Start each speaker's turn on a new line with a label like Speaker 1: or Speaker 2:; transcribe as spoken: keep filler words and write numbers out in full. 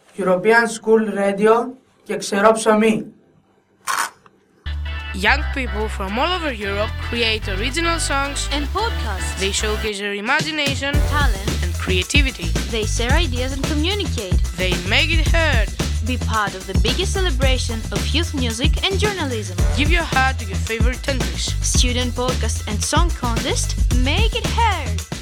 Speaker 1: European School Radio και Ξερό Ψωμί.
Speaker 2: Young people from all over Europe create original songs
Speaker 3: and podcasts.
Speaker 2: They showcase their imagination,
Speaker 3: talent,
Speaker 2: and creativity.
Speaker 3: They share ideas and communicate.
Speaker 2: They make it heard.
Speaker 3: Be part of the biggest celebration of youth music and journalism.
Speaker 2: Give your heart to your favorite countries.
Speaker 3: Student podcast and song contest. Make it heard.